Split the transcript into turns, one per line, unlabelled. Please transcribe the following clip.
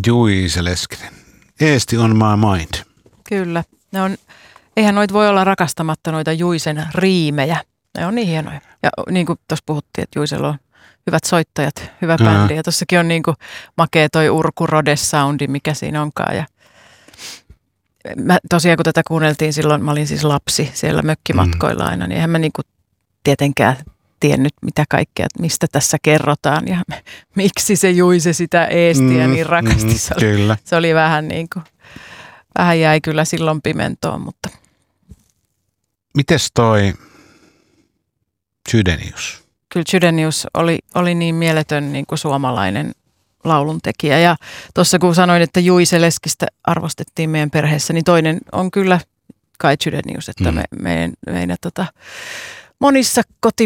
Juise Leskinen. Eesti on my mind.
Kyllä. Eihän noita voi olla rakastamatta noita Juisen riimejä. Ne on niin hienoja. Ja niin kuin tuossa puhuttiin, että Juisella on hyvät soittajat, hyvä bändi. Ja tossakin on niin kuin makea toi Urku Rhodes soundi, mikä siinä onkaan. Ja tosiaan kun tätä kuunneltiin silloin, mä olin siis lapsi siellä mökkimatkoilla aina, niin eihän mä niin kuin tietenkään tiennyt mitä kaikkea, että mistä tässä kerrotaan ja miksi se Juise sitä Eestiä niin rakasti. Se oli vähän niin kuin, vähän jäi kyllä silloin pimentoon, mutta.
Mites toi Chydenius?
Kyllä Chydenius oli niin mieletön niin kuin suomalainen lauluntekijä. Ja tuossa kun sanoin, että Juise Leskistä arvostettiin meidän perheessä, niin toinen on kyllä Kai Chydenius, että meidän monissa